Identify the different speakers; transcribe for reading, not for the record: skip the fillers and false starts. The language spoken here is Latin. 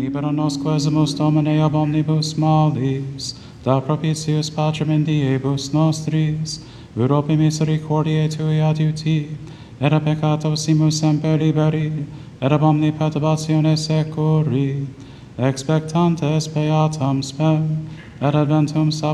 Speaker 1: libera nos quesumus Domine ab omnibus malis, da propitius pacem in diebus nostris, Europe misericordiae Tui adiuti, et a peccatosimus semper liberi, et ab omni perturbatione securi, expectantes beatam spem, et adventum